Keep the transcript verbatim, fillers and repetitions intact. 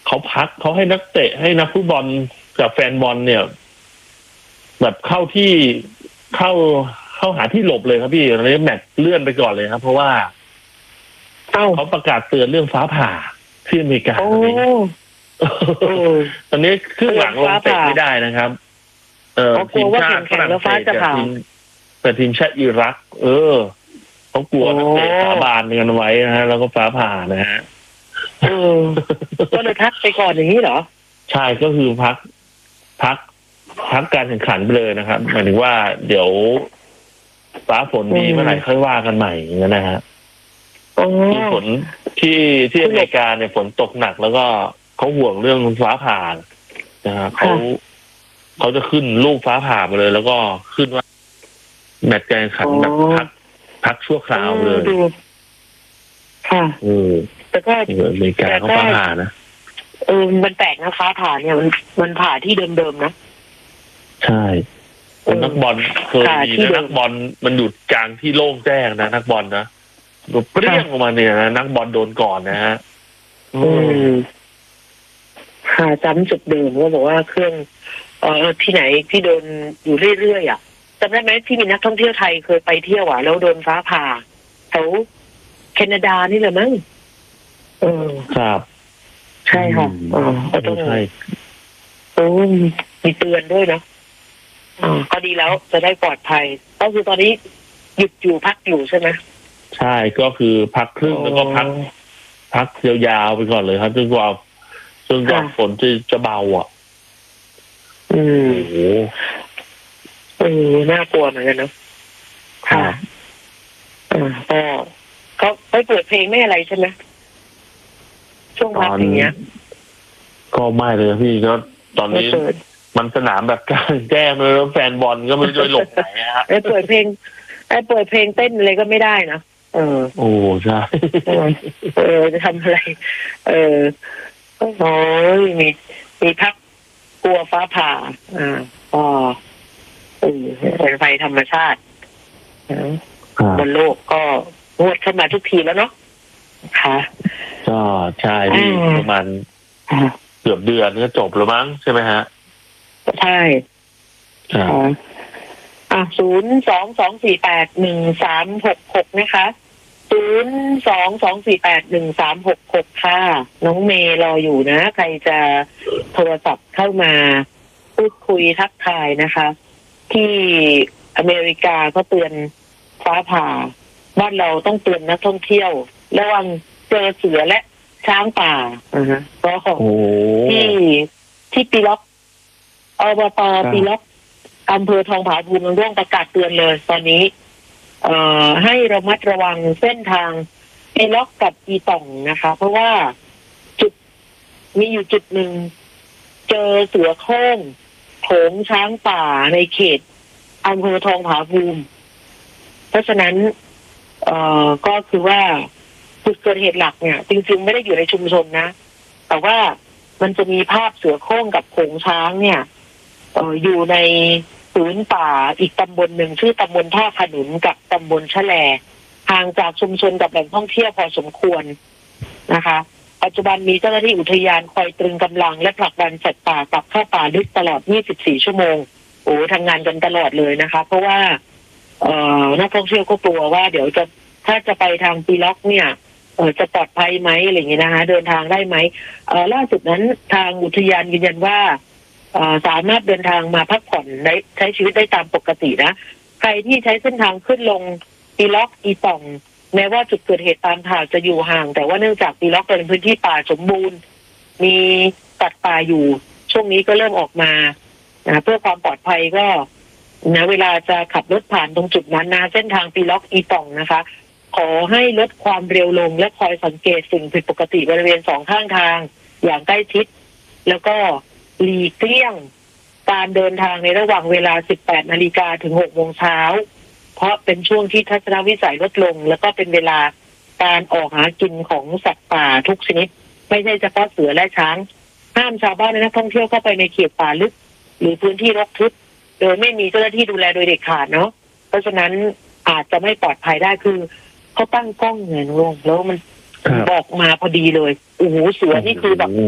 เขาพักเขาให้นักเตะให้นักฟุตบอลกับแฟนบอลเนี่ยแบบเข้าที่เข้าเข้าหาที่หลบเลยครับพี่ตอนนี้แมตช์เลื่อนไปก่อนเลยครับเพราะว่าเขาประกาศเตือนเรื่องฟ้าผ่าที่อเมริกาตอนนี้ตอนนี้ครึ่งหลังลงเตะไม่ได้นะครับเออทีมชาติฝรั่งเศสกับทีมแต่ทีมชาติอิรักเออเขากลัวนักเตะสาบานกันไว้นะฮะแล้วก็ฟ้าผ่านะฮะเออก็เลยพักไปก่อนอย่างนี้เหรอใช่ก็คือพักพักพักการแข่งขันไปเลยนะครับหมายถึงว่าเดี๋ยวฟ้าฝนดีเมื่อไหร่ค่อยว่ากันใหม่อย่างนี้นะฮะที่ฝนที่ที่อเมริกาเนี่ยฝนตกหนักแล้วก็เขาห่วงเรื่องฟ้าผ่านะฮะเขาเขาจะขึ้นลูกฟ้าผ่ามาเลยแล้วก็ขึ้นว่าแมตช์การแข่งขันแบบพักพักชั่วคราวเลยค่ะเออแต่ก็อเมริกาเขาฟ้าผ่านะเออมันแปลกนะฟ้าผ่าเนี่ยมันมันผ่าที่เดิมๆนะใช่นักบอลเคยมีนะนักบอลมันหยุดกลางที่โล่งแจ้งนะนักบอลนะโดนเปรี้ยงออกมาเนี่ยนะนักบอลโดนก่อนนะฮะอืมหาจำจุดเดิมว่าบอกว่าเครื่องเอ่อที่ไหนที่โดนอยู่เรื่อยๆอ่ะจำได้ไหมที่มีนักท่องเที่ยวไทยเคยไปเที่ยวอ่ะแล้วโดนฟ้าผ่าแถวแคนาดานี่แหละมั้งเออครับใช่ค่ะอ๋อก็ต้องใช่โอ้มีเตือนด้วยนะอ๋อก็ดีแล้วจะได้ปลอดภัยก็คือตอนนี้หยุดอยู่พักอยู่ใช่ไหมใช่ก็คือพักครึ่งแล้วก็พักพักยาวๆไปก่อนเลยครับจนกว่าจนกว่าฝนจะจะเบาอ่ะอืมโอ้โหเออน่ากลัวเหมือนกันเนาะค่ะอ่าก็เขาไม่เปิดเพลงไม่อะไรใช่ไหมช่วงพักอย่างเงี้ยก็ไม่เลยพี่ก็ตอนนี้มันสนามแบบกลางแจ้งเลยแล้วแฟนบอลก็ไม่รู้จะหลบไหนฮะไอ้เปิดเพลงไอ้เปิดเพลงเต้นอะไรก็ไม่ได้นะเออโอ้ใช่เออจะทำอะไรเออโอ้ยมีมีพักกลัวฟ้าผ่าอ่าก็เออเป็นไฟธรรมชาติบนโลกก็งวดเข้ามาทุกทีแล้วเนาะค่ะก็ใช่ที่ประมาณเกือบเดือนก็จบแล้วมั้งใช่ไหมฮะใช่ค่ะอ่ะศูนย์สองสองสี่แปดหนึ่งสามหกหกนะคะศูนย์สองสองสี่แปดหนึ่งสามหกหกค่ะน้องเมย์รออยู่นะใครจะโทรศัพท์เข้ามาพูดคุยทักทายนะคะที่อเมริกาก็เตือนฟ้าผ่าบ้านเราต้องเตือนนักท่องเที่ยวระวังเจอเสือและช้างป่าอ่าฮะก็ที่ที่ปีล็อกอบตปีล็อกอำเภอทองผาภูมิเรื่องประกาศเตือนเลยตอนนี้เอ่อให้ระมัดระวังเส้นทางปีล็อกกับอีต่องนะคะเพราะว่าจุดมีอยู่จุดหนึ่งเจอเสือโคร่งโขงช้างป่าในเขตอำเภอทองผาภูมิเพราะฉะนั้นเอ่อก็คือว่าจุดเกิดเหตุหลักเนี่ยจริงๆไม่ได้อยู่ในชุมชนนะแต่ว่ามันจะมีภาพเสือโคร่งกับโขงช้างเนี่ยเอ่ออยู่ในผืนป่าอีกตำบลหนึ่งชื่อตำบลท่าขนุนกับตำบลชะแลห่างจากชุมชนกับแหล่งท่องเที่ยวพอสมควรนะคะปัจจุบันมีเจ้าหน้าที่อุทยานคอยตรึงกำลังและผลักดันสัตว์ป่ากลับเข้าป่าลึกตลอดยี่สิบสี่ชั่วโมงโอ้ทำงานกันตลอดเลยนะคะเพราะว่าเอ่อนักท่องเที่ยวก็กลัวว่าเดี๋ยวจะถ้าจะไปทางปีล็อกเนี่ยเออจะปลอดภัยไหมอะไรอย่างเงี้ยนะคะเดินทางได้ไหมเอ่อล่าสุดนั้นทางอุทยานยืนยันว่าสามารถเดินทางมาพักผ่อนได้ใช้ชีวิตได้ตามปกตินะใครที่ใช้เส้นทางขึ้นลงปีล็อกอีต่องแม้ว่าจุดเกิดเหตุตามข่าวจะอยู่ห่างแต่ว่าเนื่องจากปีล็อกเป็นพื้นที่ป่าสมบูรณ์มีสัตว์ป่าอยู่ช่วงนี้ก็เริ่มออกมานะเพื่อความปลอดภัยก็นะเวลาจะขับรถผ่านตรงจุดนั้นนะเส้นทางปีล็อกอีต่องนะคะขอให้ลดความเร็วลงและคอยสังเกตสิ่งผิดปกติบริเวณสองข้างทางอย่างใกล้ชิดแล้วก็หลีกเลี่ยงการเดินทางในระหว่างเวลา สิบแปดนาฬิกา ถึง หกโมงเช้าเพราะเป็นช่วงที่ทัศนวิสัยลดลงแล้วก็เป็นเวลาการออกหากินของสัตว์ป่าทุกชนิดไม่ใช่เฉพาะเสือและช้างห้ามชาวบ้านและนักท่องเที่ยวเข้าไปในเขตป่าลึกหรือพื้นที่รกทึบโดยไม่มีเจ้าหน้าที่ดูแลโดยเด็ดขาดเนาะเพราะฉะนั้นอาจจะไม่ปลอดภัยได้คือเขาตั้งกล้องไงลุงแล้วมันบอกมาพอดีเลยโอ้โหเสือนี่คือแบบ